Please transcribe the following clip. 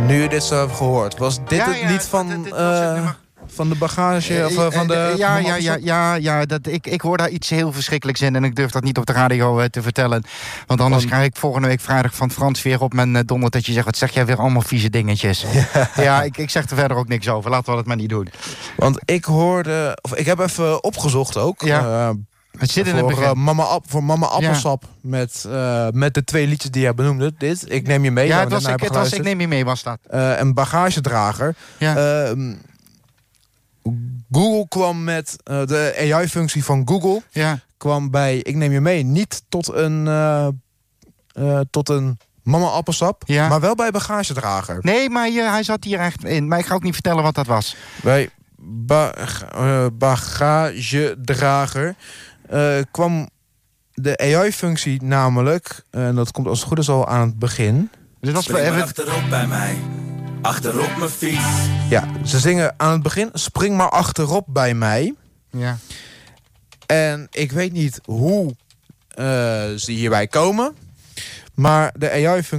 Nu je dit zo hebt gehoord, was dit het lied van de bagage? Of van de ik hoor daar iets heel verschrikkelijks in. En ik durf dat niet op de radio te vertellen. Want anders krijg ik volgende week vrijdag van Frans weer op mijn donder dat je zegt, wat zeg jij weer allemaal vieze dingetjes. Ik zeg er verder ook niks over. Laten we dat maar niet doen. Want ik hoorde, of ik heb even opgezocht ook. Ja. Het zit in het begin. Voor Mama Appelsap met de 2 liedjes die jij benoemde. Dit, Ik neem je mee. Ja, het was Ik neem je mee, was dat. En Bagagedrager. Ja. Google kwam met de AI-functie van Google. Ja. Kwam bij Ik neem je mee niet tot een Mama Appelsap. Ja. Maar wel bij Bagagedrager. Nee, maar hij zat hier echt in. Maar ik ga ook niet vertellen wat dat was. Bij Bagagedrager kwam de AI-functie namelijk, en dat komt als het goed is al aan het begin. Dus dat Spring maar achterop bij mij, achterop mijn fiets. Ja, ze zingen aan het begin, spring maar achterop bij mij. Ja. En ik weet niet hoe ze hierbij komen, maar de AI-functie